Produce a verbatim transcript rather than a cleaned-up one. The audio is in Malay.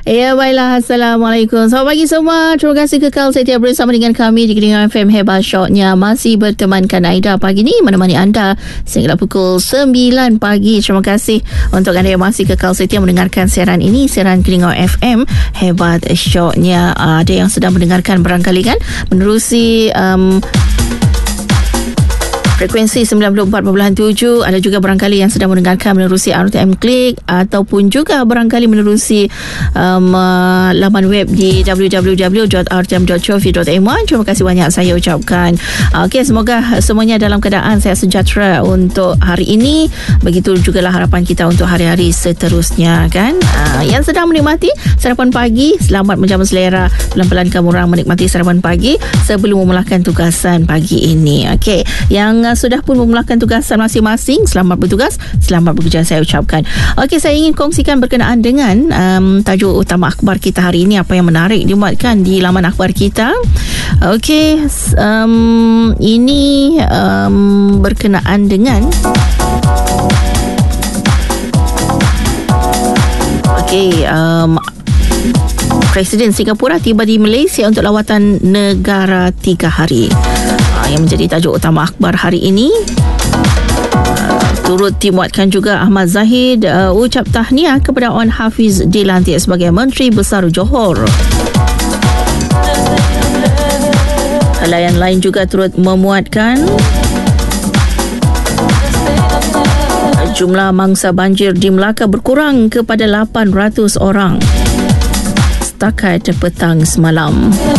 Ya, baiklah. Assalamualaikum. Selamat pagi semua. Terima kasih kekal setia bersama dengan kami di Kedengaran F M Hebat Shotnya. Masih bertemankan Aida pagi ni, menemani anda sehingga pukul sembilan pagi. Terima kasih untuk anda yang masih kekal setia mendengarkan siaran ini, siaran Kedengaran F M Hebat Shotnya. Ada yang sedang mendengarkan barangkali kan menerusi um, frekuensi sembilan puluh empat perpuluhan tujuh. Ada juga barangkali yang sedang mendengarkan menerusi R T M Klik, ataupun juga barangkali menerusi um, uh, laman web di w w w dot r t m dot co dot m y. Terima kasih banyak saya ucapkan. Okey, semoga semuanya dalam keadaan sehat sejahtera untuk hari ini. Begitu jugalah harapan kita untuk hari-hari seterusnya kan. Uh, yang sedang menikmati sarapan pagi, selamat menjamu selera. Pelan-pelan kamu orang menikmati sarapan pagi sebelum memulakan tugasan pagi ini. Okey, yang sudah pun memulakan tugasan masing-masing, selamat bertugas, selamat bekerja saya ucapkan. Okey, saya ingin kongsikan berkenaan dengan um, tajuk utama akhbar kita hari ini, apa yang menarik dimuatkan di laman akhbar kita. Okey, um, ini um, berkenaan dengan Okey, um, Presiden Singapura tiba di Malaysia untuk lawatan negara tiga hari. Yang menjadi tajuk utama akhbar hari ini. Uh, turut dimuatkan juga Ahmad Zahid uh, ucap tahniah kepada Wan Hafiz dilantik sebagai Menteri Besar Johor. Halayan lain juga turut memuatkan jumlah mangsa banjir di Melaka berkurang kepada lapan ratus orang setakat petang semalam.